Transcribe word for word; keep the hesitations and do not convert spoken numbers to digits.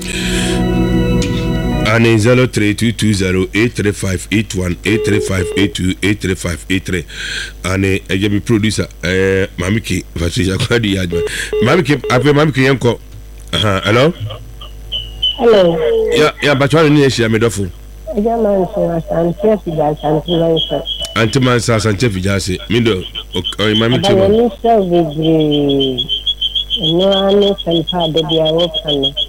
and zero three two two zero eight three five eight one eight three five eight two eight three five eight three and a J B producer eh Mamiki Patricia Kwadi Yadma Mamiki ape Mamiki yanko aha hello hello yeah yeah but what ni share me dofo German so Sanchez Fijas Sanchez Antiman Sanchez Fijas me do o Mamiki ba ni so vigri no ani sanfa de dia wo kan